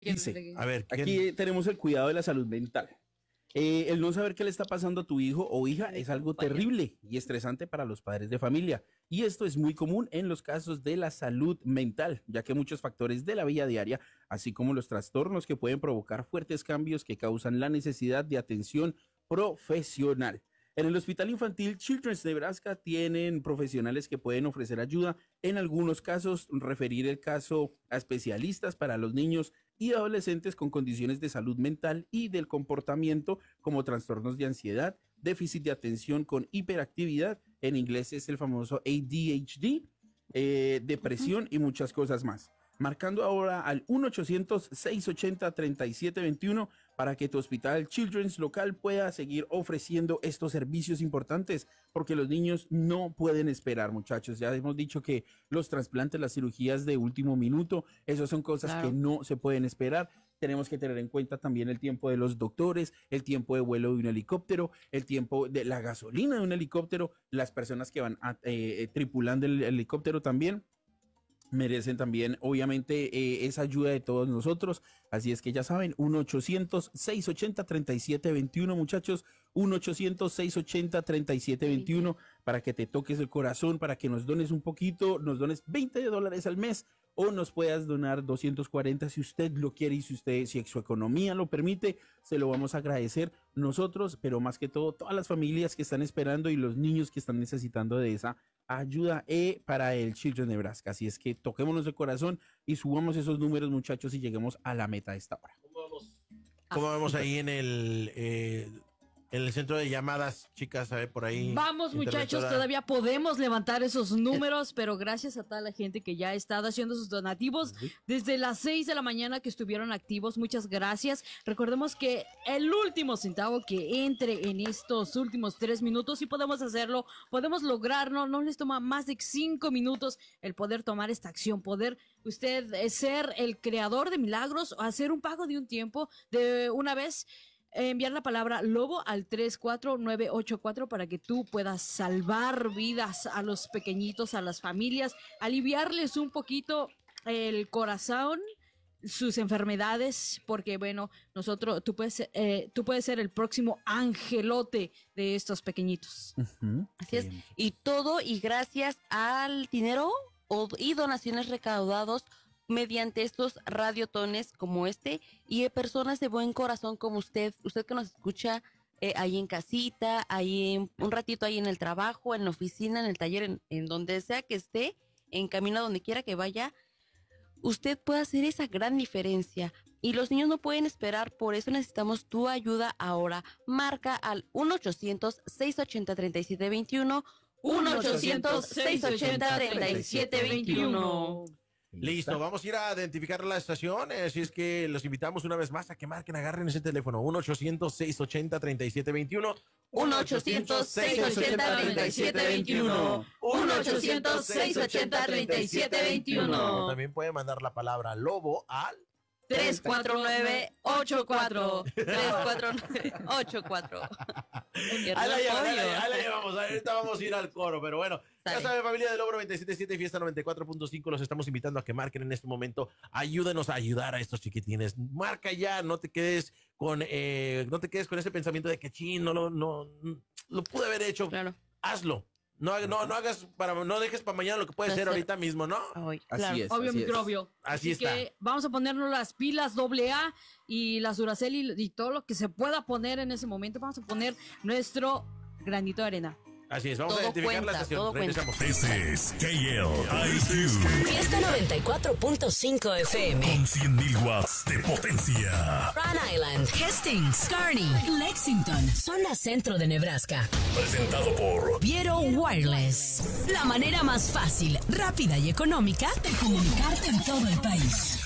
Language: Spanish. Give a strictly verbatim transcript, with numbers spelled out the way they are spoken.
Dice, a ver, ¿quién? Aquí tenemos el cuidado de la salud mental. Eh, el no saber qué le está pasando a tu hijo o hija es algo terrible y estresante para los padres de familia. Y esto es muy común en los casos de la salud mental, ya que muchos factores de la vida diaria, así como los trastornos que pueden provocar fuertes cambios que causan la necesidad de atención profesional. En el Hospital Infantil Children's Nebraska tienen profesionales que pueden ofrecer ayuda, en algunos casos referir el caso a especialistas para los niños y adolescentes con condiciones de salud mental y del comportamiento como trastornos de ansiedad, déficit de atención con hiperactividad, en inglés es el famoso A D H D, eh, depresión y muchas cosas más. Marcando ahora al uno ochocientos, seiscientos ochenta, treinta y siete veintiuno para que tu hospital Children's local pueda seguir ofreciendo estos servicios importantes, porque los niños no pueden esperar, muchachos. Ya hemos dicho que los trasplantes, las cirugías de último minuto, esas son cosas claro. que no se pueden esperar. Tenemos que tener en cuenta también el tiempo de los doctores, el tiempo de vuelo de un helicóptero, el tiempo de la gasolina de un helicóptero, las personas que van a, eh, tripulando el helicóptero también merecen también, obviamente, eh, esa ayuda de todos nosotros. Así es que ya saben, uno ochocientos, seiscientos ochenta, treinta y siete veintiuno, muchachos, uno ochocientos, seiscientos ochenta, treinta y siete veintiuno, para que te toques el corazón, para que nos dones un poquito, nos dones veinte dólares al mes, o nos puedas donar doscientos cuarenta si usted lo quiere y si usted, si su economía lo permite, se lo vamos a agradecer nosotros, pero más que todo, todas las familias que están esperando y los niños que están necesitando de esa ayuda eh, para el Children's Nebraska. Así es que toquémonos el corazón y subamos esos números, muchachos, y lleguemos a la meta de esta hora. ¿Cómo vamos, ¿Cómo vamos ahí en el... Eh... En el centro de llamadas, chicas, a ver por ahí? Vamos, muchachos, todavía podemos levantar esos números, pero gracias a toda la gente que ya ha estado haciendo sus donativos desde las seis de la mañana que estuvieron activos. Muchas gracias. Recordemos que el último centavo que entre en estos últimos tres minutos, sí podemos hacerlo, podemos lograrlo. No les toma más de cinco minutos el poder tomar esta acción, poder usted ser el creador de milagros o hacer un pago de un tiempo de una vez. Enviar la palabra lobo al tres cuatro nueve ocho cuatro para que tú puedas salvar vidas a los pequeñitos, a las familias, aliviarles un poquito el corazón, sus enfermedades, porque bueno, nosotros, tú puedes, eh, tú puedes ser el próximo angelote de estos pequeñitos. Uh-huh. Así es, y todo y gracias al dinero o, y donaciones recaudados mediante estos radiotones como este y de personas de buen corazón como usted, usted que nos escucha eh, ahí en casita, ahí en, un ratito ahí en el trabajo, en la oficina, en el taller, en, en donde sea que esté, en camino a donde quiera que vaya, usted puede hacer esa gran diferencia. Y los niños no pueden esperar, por eso necesitamos tu ayuda ahora. Marca al uno ochocientos, seiscientos ochenta, treinta y siete veintiuno, uno ochocientos, seiscientos ochenta, treinta y siete veintiuno. Listo, vamos a ir a identificar la estación, así es que los invitamos una vez más a que marquen, agarren ese teléfono, uno ochocientos, seiscientos ochenta, treinta y siete veintiuno, uno ochocientos, seiscientos ochenta, treinta y siete veintiuno, uno ochocientos, seiscientos ochenta, treinta y siete veintiuno. También pueden mandar la palabra lobo al tres cuatro nueve ocho cuatro, tres cuatro nueve ocho cuatro. Ahí la llevamos, ahí la llevamos, ahorita vamos a ir al coro, pero bueno, ya saben, familia de Logro noventa y siete punto siete y Fiesta noventa y cuatro punto cinco, los estamos invitando a que marquen en este momento, ayúdenos a ayudar a estos chiquitines, marca ya, no te quedes con, eh, no te quedes con ese pensamiento de que chin, no lo, no, lo pude haber hecho, claro. Hazlo. No, no, no hagas para, no dejes para mañana lo que puede ser ahorita mismo, ¿no? Hoy, así claro, es. Obvio así microbio. Es. Así, así está. Que vamos a ponernos las pilas doble A y las Duracell y, y todo lo que se pueda poner en ese momento. Vamos a poner nuestro granito de arena. Así es, vamos todo a identificar cuenta, la estación. Regresamos. This is K L I Q. Fiesta noventa y cuatro punto cinco F M. Con cien mil watts de potencia. Rhode Island, Hastings, Kearney, Lexington, zona centro de Nebraska. Presentado por Viero Wireless. La manera más fácil, rápida y económica de comunicarte en todo el país.